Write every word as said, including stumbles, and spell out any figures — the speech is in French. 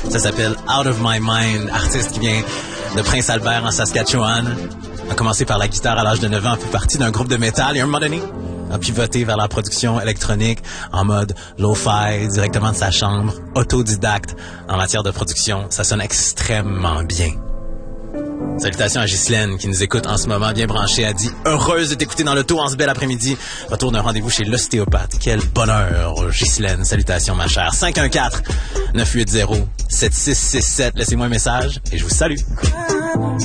Ça s'appelle Out of My Mind, artiste qui vient de Prince-Albert en Saskatchewan. A commencé par la guitare à l'âge de neuf ans, a fait partie d'un groupe de métal et à un moment donné, a pivoté vers la production électronique en mode lo-fi, directement de sa chambre, autodidacte en matière de production. Ça sonne extrêmement bien. Salutations à Ghislaine qui nous écoute en ce moment, bien branchée. Elle dit « Heureuse de t'écouter dans l'auto en ce bel après-midi. Retour d'un rendez-vous chez l'ostéopathe. Quel bonheur, Ghislaine. Salutations, ma chère. cinq un quatre, neuf huit zéro, sept six six sept. Laissez-moi un message et je vous salue.